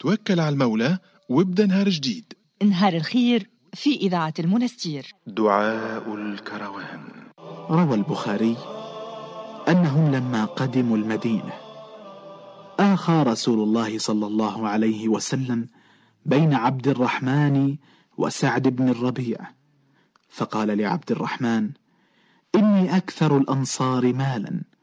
توكل على المولى وابدأ نهار جديد. نهار الخير في إذاعة المنستير. دعاء الكروان. روى البخاري أنهم لما قدموا المدينة آخى رسول الله صلى الله عليه وسلم بين عبد الرحمن وسعد بن الربيع، فقال لعبد الرحمن: إني أكثر الأنصار مالا